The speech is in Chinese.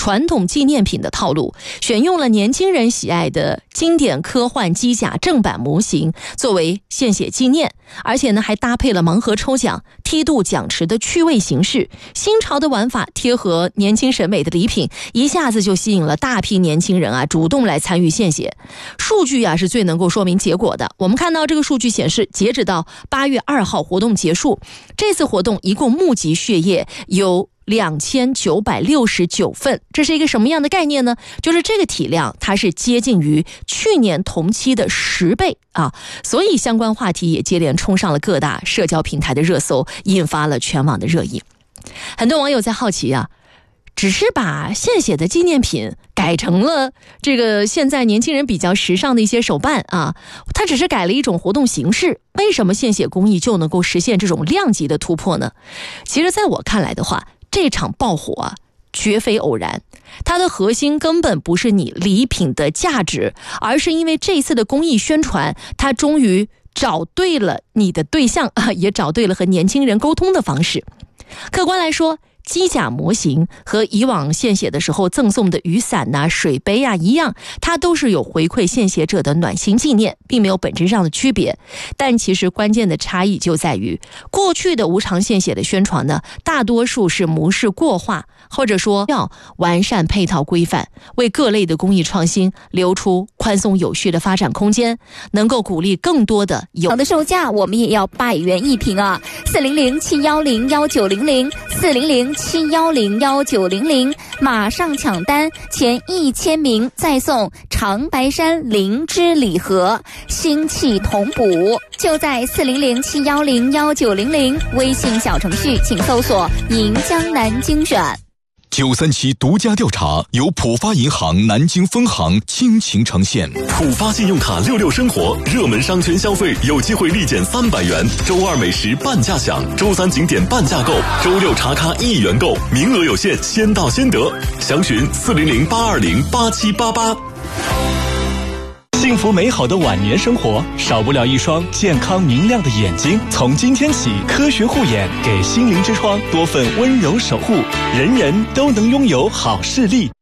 传统纪念品的套路，选用了年轻人喜爱的经典科幻机甲正版模型作为献血纪念，而且呢还搭配了盲盒抽奖、梯度奖池的趣味形式，新潮的玩法贴合年轻审美的礼品，一下子就吸引了大批年轻人主动来参与献血。数据是最能够说明结果的。我们看到这个数据显示，截止到8月2号活动结束，这次活动一共募集血液有2969份，这是一个什么样的概念呢？就是这个体量它是接近于去年同期的10倍所以相关话题也接连冲上了各大社交平台的热搜，引发了全网的热议。很多网友在好奇只是把献血的纪念品改成了这个现在年轻人比较时尚的一些手办它只是改了一种活动形式，为什么献血公益就能够实现这种量级的突破呢？其实在我看来的话，这场爆火绝非偶然，它的核心根本不是你礼品的价值，而是因为这一次的公益宣传，它终于找对了你的对象也找对了和年轻人沟通的方式。客观来说，机甲模型和以往献血的时候赠送的雨伞水杯一样，它都是有回馈献血者的暖心纪念，并没有本质上的区别。但其实关键的差异就在于，过去的无偿献血的宣传呢，大多数是模式过化，或者说要完善配套规范，为各类的公益创新留出宽松有序的发展空间，能够鼓励更多的好的售价我们也要100元一瓶400-710-1900，400-710-1900，马上抢单，前1000名再送长白山灵芝礼盒，心气同补。就在400-710-1900微信小程序，请搜索银江南京选。 937独家调查由浦发银行南京分行倾情呈现。 浦发信用卡66生活，热门商圈消费有机会立减300元，周二美食半价享，周三景点半价购，周六茶咖1元购，名额有限，先到先得。详询400-820-8788。 幸福美好的晚年生活，少不了一双健康明亮的眼睛。从今天起，科学护眼给心灵之窗多份温柔守护，人人都能拥有好视力。